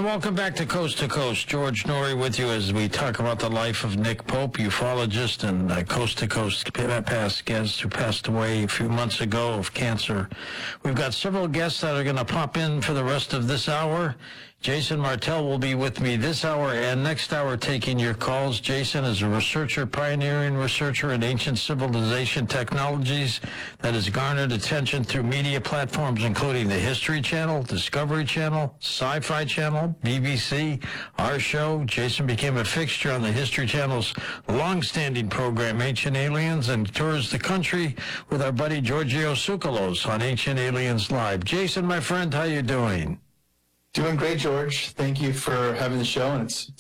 welcome back to Coast. George Norrie with you as we talk about the life of Nick Pope, ufologist and Coast to Coast past guest who passed away a few months ago of cancer. We've got several guests that are going to pop in for the rest of this hour. Jason Martell will be with me this hour and next hour taking your calls. Jason is a researcher, pioneering researcher in ancient civilization technologies that has garnered attention through media platforms including the History Channel, Discovery Channel, Sci-Fi Channel, BBC, our show. Jason became a fixture on the History Channel's long-standing program, Ancient Aliens, and tours the country with our buddy Giorgio Tsoukalos on Ancient Aliens Live. Jason, my friend, how you doing? Doing great, George. Thank you for having the show, and it's